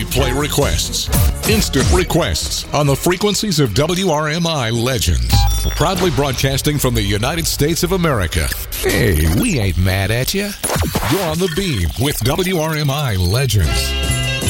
replay requests. Instant requests on the frequencies of WRMI Legends. Proudly broadcasting from the United States of America. Hey, we ain't mad at you. You're on the beam with WRMI Legends.